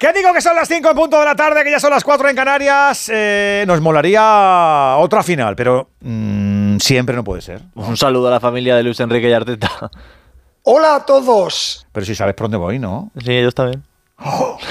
Que digo que son las 5 en punto de la tarde, que ya son las 4 en Canarias. Nos molaría otra final, pero siempre no puede ser. Un saludo a la familia de Luis Enrique y Arteta. Hola a todos. Pero si sabes por dónde voy, ¿no? Sí, ellos también.